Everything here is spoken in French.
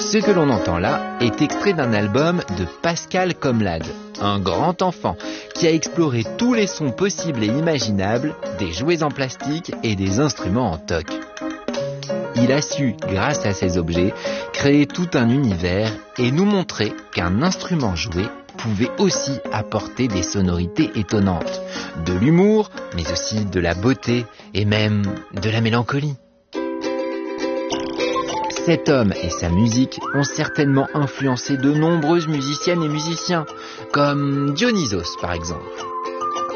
Ce que l'on entend là est extrait d'un album de Pascal Comlade, un grand enfant qui a exploré tous les sons possibles et imaginables, des jouets en plastique et des instruments en toc. Il a su, grâce à ces objets, créer tout un univers et nous montrer qu'un instrument joué pouvait aussi apporter des sonorités étonnantes, de l'humour, mais aussi de la beauté et même de la mélancolie. Cet homme et sa musique ont certainement influencé de nombreuses musiciennes et musiciens, comme Dionysos par exemple.